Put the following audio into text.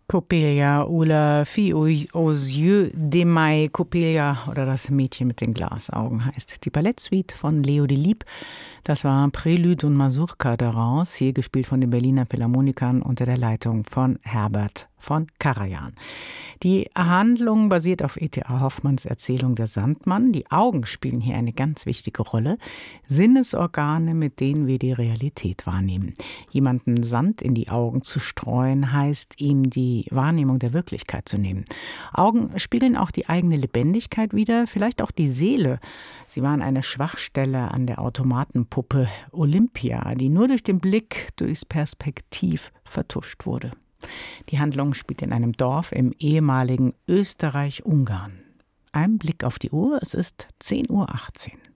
Coppelia oder Fille aux yeux d'émail. Coppelia oder das Mädchen mit den Glasaugen heißt die Ballettsuite von Leo Delibes. Das war Prélude und Mazurka daraus, hier gespielt von den Berliner Philharmonikern unter der Leitung von Herbert von Karajan. Die Handlung basiert auf E.T.A. Hoffmanns Erzählung Der Sandmann. Die Augen spielen hier eine ganz wichtige Rolle. Sinnesorgane, mit denen wir die Realität wahrnehmen. Jemanden Sand in die Augen zu streuen, heißt ihm die Wahrnehmung der Wirklichkeit zu nehmen. Augen spiegeln auch die eigene Lebendigkeit wider, vielleicht auch die Seele. Sie waren eine Schwachstelle an der Automatenpuppe Olympia, die nur durch den Blick, durchs Perspektiv vertuscht wurde. Die Handlung spielt in einem Dorf im ehemaligen Österreich-Ungarn. Ein Blick auf die Uhr, es ist 10:18 Uhr.